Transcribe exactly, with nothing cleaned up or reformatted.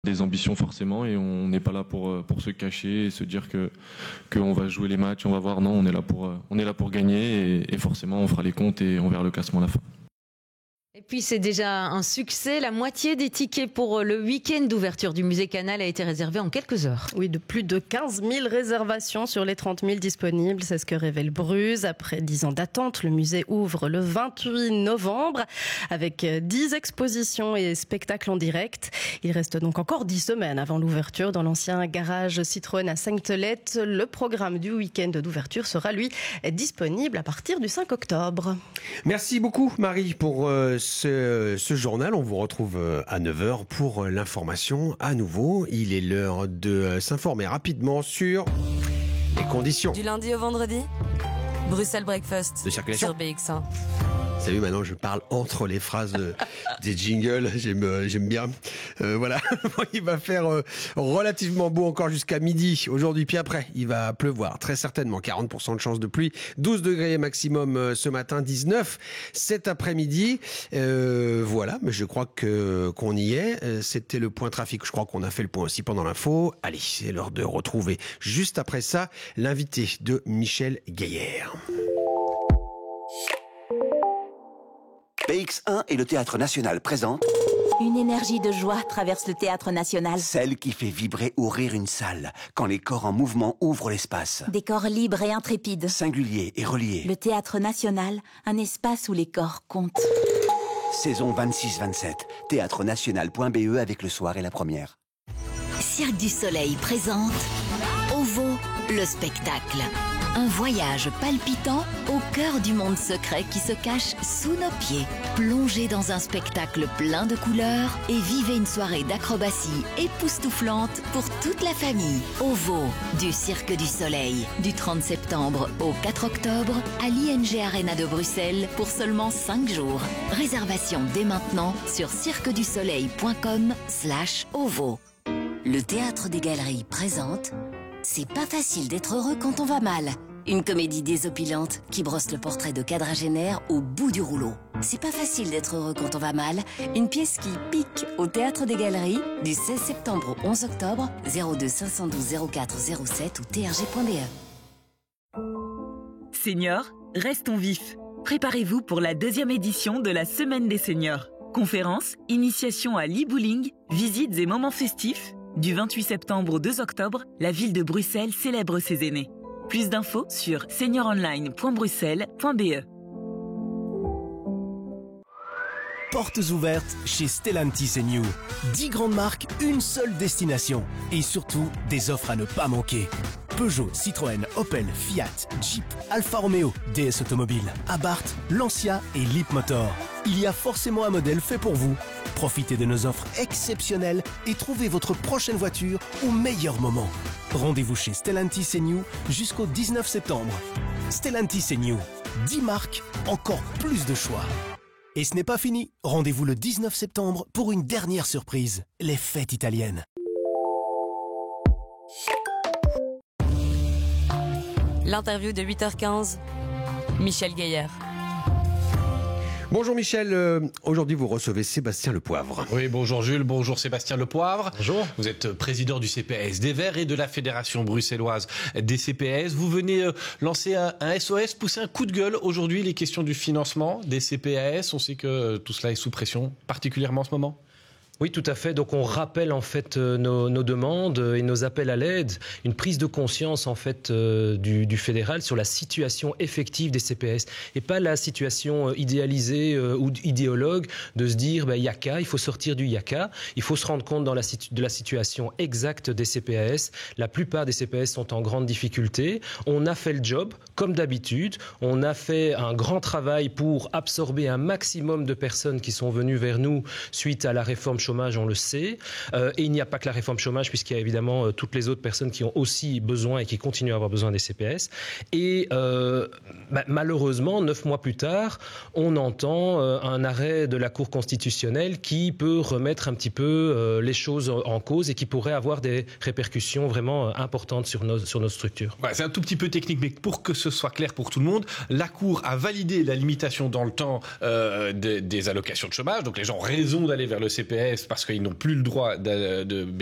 des ambitions forcément et on n'est pas là pour pour se cacher et se dire que qu'on va jouer les matchs, on va voir. Non, on est là pour on est là pour gagner et, et forcément on fera les comptes et on verra le classement à la fin. Et puis c'est déjà un succès, la moitié des tickets pour le week-end d'ouverture du musée Canal a été réservée en quelques heures. Oui, de plus de quinze mille réservations sur les trente mille disponibles, c'est ce que révèle Bruce. Après dix ans d'attente, le musée ouvre le vingt-huit novembre avec dix expositions et spectacles en direct. Il reste donc encore dix semaines avant l'ouverture dans l'ancien garage Citroën à Sainte-Thelette. Le programme du week-end d'ouverture sera lui disponible à partir du cinq octobre. Merci beaucoup Marie pour euh, Ce, ce journal. On vous retrouve à neuf heures pour l'information à nouveau. Il est l'heure de s'informer rapidement sur les conditions. Du lundi au vendredi, Bruxelles Breakfast de circulation sur B X un. Vous savez, maintenant je parle entre les phrases de, des jingles, j'aime, j'aime bien. Euh, voilà, il va faire euh, relativement beau encore jusqu'à midi aujourd'hui, puis après il va pleuvoir très certainement, quarante pour cent de chance de pluie, douze degrés maximum euh, ce matin, dix-neuf cet après-midi. Euh, voilà, mais je crois que qu'on y est. Euh, c'était le point trafic, je crois qu'on a fait le point aussi pendant l'info. Allez, c'est l'heure de retrouver juste après ça l'invité de Michel Gaillard. B X un et le Théâtre National présentent Une énergie de joie traverse le Théâtre National. celle qui fait vibrer ou rire une salle, quand les corps en mouvement ouvrent l'espace. Des corps libres et intrépides. Singuliers et reliés. Le Théâtre National, un espace où les corps comptent. Saison vingt-six vingt-sept. théâtre national point b e avec le soir et la première. Cirque du Soleil présente OVO, le spectacle. Un voyage palpitant au cœur du monde secret qui se cache sous nos pieds. Plongez dans un spectacle plein de couleurs et vivez une soirée d'acrobatie époustouflante pour toute la famille. OVO, du Cirque du Soleil, du trente septembre au quatre octobre à l'I N G Arena de Bruxelles pour seulement cinq jours. Réservation dès maintenant sur cirquedusoleil.com slash OVO. Le Théâtre des Galeries présente C'est pas facile d'être heureux quand on va mal. Une comédie désopilante qui brosse le portrait de quadragénaire au bout du rouleau. C'est pas facile d'être heureux quand on va mal. Une pièce qui pique au Théâtre des Galeries du seize septembre au onze octobre, zéro deux cinq un deux zéro quatre zéro sept ou t r g point b e. Seniors, restons vifs. Préparez-vous pour la deuxième édition de la Semaine des Seniors. Conférences, initiation à l'e-bowling, visites et moments festifs. Du vingt-huit septembre au deux octobre, la ville de Bruxelles célèbre ses aînés. Plus d'infos sur senior online point bruxelles point b e. Portes ouvertes chez Stellantis et New. dix grandes marques, une seule destination. Et surtout, des offres à ne pas manquer. Peugeot, Citroën, Opel, Fiat, Jeep, Alfa Romeo, D S Automobile, Abarth, Lancia et Leapmotor. Il y a forcément un modèle fait pour vous. Profitez de nos offres exceptionnelles et trouvez votre prochaine voiture au meilleur moment. Rendez-vous chez Stellantis et New jusqu'au dix-neuf septembre. Stellantis et New, dix marques, encore plus de choix. Et ce n'est pas fini. Rendez-vous le dix-neuf septembre pour une dernière surprise, les fêtes italiennes. L'interview de huit heures quinze, Michel Gaillard. Bonjour Michel, euh, aujourd'hui vous recevez Sébastien Lepoivre. Oui, bonjour Jules, bonjour Sébastien Lepoivre. Bonjour. Vous êtes président du C P A S des Verts et de la Fédération bruxelloise des C P A S. Vous venez euh, lancer un, un S O S, pousser un coup de gueule aujourd'hui, les questions du financement des C P A S. On sait que euh, tout cela est sous pression, particulièrement en ce moment. Oui, tout à fait. Donc on rappelle en fait euh, nos, nos demandes et nos appels à l'aide, une prise de conscience en fait euh, du, du fédéral sur la situation effective des C P S et pas la situation euh, idéalisée euh, ou idéologue de se dire bah, yaka, il faut sortir du yaka, il faut se rendre compte dans la situ- de la situation exacte des C P A S. La plupart des C P S sont en grande difficulté. On a fait le job comme d'habitude. On a fait un grand travail pour absorber un maximum de personnes qui sont venues vers nous suite à la réforme chômage, on le sait. Euh, et il n'y a pas que la réforme chômage, puisqu'il y a évidemment euh, toutes les autres personnes qui ont aussi besoin et qui continuent à avoir besoin des C P S. Et euh, bah, malheureusement, neuf mois plus tard, on entend euh, un arrêt de la Cour constitutionnelle qui peut remettre un petit peu euh, les choses en cause et qui pourrait avoir des répercussions vraiment euh, importantes sur nos, sur nos structures. Ouais, c'est un tout petit peu technique, mais pour que ce soit clair pour tout le monde, la Cour a validé la limitation dans le temps euh, des, des allocations de chômage. Donc les gens ont raison d'aller vers le C P S parce qu'ils n'ont plus le droit de, de